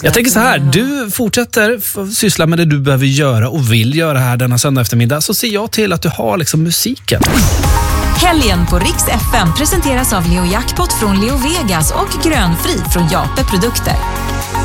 Jag tänker så här, du fortsätter syssla med det du behöver göra och vill göra här denna söndag eftermiddag, så ser jag till att du har liksom musiken. Helgen på Rix FM presenteras av Leo Jackpot från Leo Vegas och Grönfri från Jape Produkter.